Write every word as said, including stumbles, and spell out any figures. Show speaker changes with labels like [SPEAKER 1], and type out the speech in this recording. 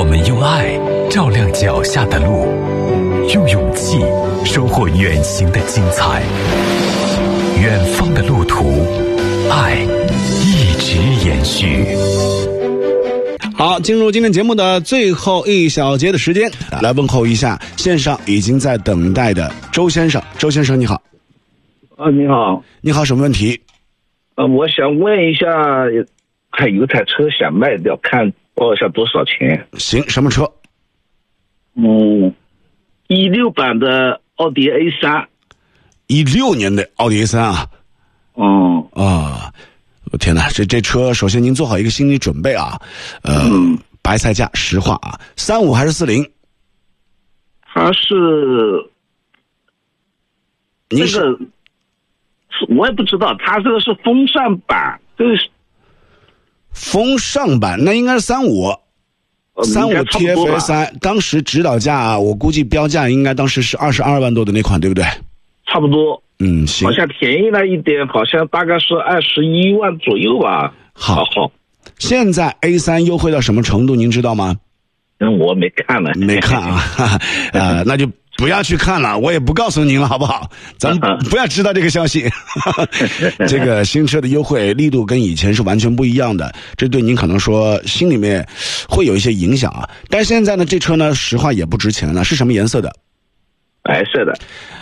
[SPEAKER 1] 我们用爱照亮脚下的路，用勇气收获远行的精彩。远方的路途，爱一直延续。
[SPEAKER 2] 好，进入今天节目的最后一小节的时间，来问候一下线上已经在等待的周先生。周先生你好。
[SPEAKER 3] 啊，你好。
[SPEAKER 2] 你好，什么问题？
[SPEAKER 3] 呃，我想问一下，还有台车想卖掉，看报一下多少钱？
[SPEAKER 2] 行，什么车？
[SPEAKER 3] 嗯，一六版的奥迪 A 三。
[SPEAKER 2] 一六年的奥迪 A 三啊。
[SPEAKER 3] 哦、
[SPEAKER 2] 嗯、啊，我天哪，这这车首先您做好一个心理准备啊，呃，嗯、白菜价实话啊，三五还是四零？
[SPEAKER 3] 它是，
[SPEAKER 2] 您是、
[SPEAKER 3] 这个，我也不知道，它这个是风尚版，这个是
[SPEAKER 2] 风尚版，那应该是三五。三五 T F A 三，当时指导价、啊，我估计标价应该当时是二十二万多的那款，对不对？
[SPEAKER 3] 差不多。
[SPEAKER 2] 嗯，行。
[SPEAKER 3] 好像便宜了一点，好像大概是二十一万左右吧。
[SPEAKER 2] 好，
[SPEAKER 3] 好。
[SPEAKER 2] 现在 A 三优惠到什么程度，您知道吗？
[SPEAKER 3] 嗯，我没看了。
[SPEAKER 2] 没看啊，呃，那就不要去看了，我也不告诉您了，好不好？咱们不要知道这个消息。这个新车的优惠力度跟以前是完全不一样的，这对您可能说心里面会有一些影响啊。但是现在呢，这车呢，实话也不值钱了，是什么颜色的？
[SPEAKER 3] 白色的。